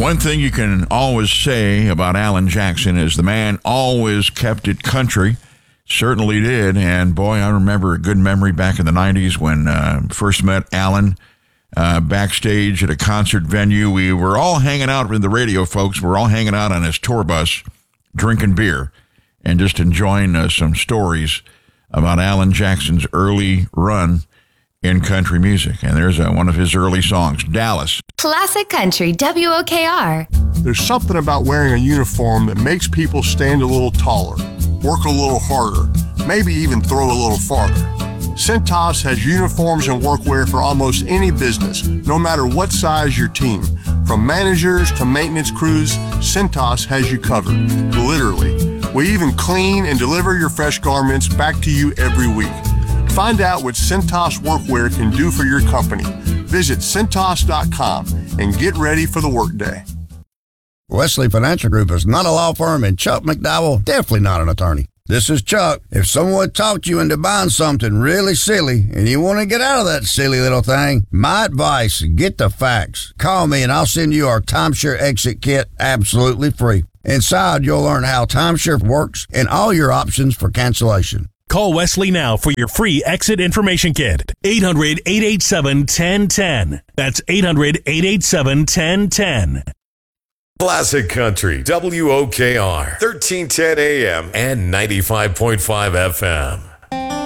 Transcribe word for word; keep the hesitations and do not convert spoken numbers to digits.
one thing you can always say about Alan Jackson is the man always kept it country. Certainly did. And boy, I remember a good memory back in the nineties when I uh, first met Alan uh, backstage at a concert venue. We were all hanging out with the radio folks. We're all hanging out on his tour bus, drinking beer, and just enjoying uh, some stories about Alan Jackson's early run in country music. And there's uh, one of his early songs, Dallas. Classic Country, W O K R. There's something about wearing a uniform that makes people stand a little taller, work a little harder, maybe even throw a little farther. Cintas has uniforms and workwear for almost any business, no matter what size your team. From managers to maintenance crews, Cintas has you covered, literally. We even clean and deliver your fresh garments back to you every week. Find out what Cintas Workwear can do for your company. Visit Cintas dot com and get ready for the workday. Wesley Financial Group is not a law firm, and Chuck McDowell definitely not an attorney. This is Chuck. If someone talked you into buying something really silly and you want to get out of that silly little thing, my advice, get the facts. Call me and I'll send you our timeshare exit kit absolutely free. Inside, you'll learn how timeshare works and all your options for cancellation. Call Wesley now for your free exit information kit. eight hundred, eight eight seven, one zero one zero. That's eight hundred, eight eight seven, one zero one zero. Classic Country, W O K R, thirteen ten A M and ninety-five point five F M.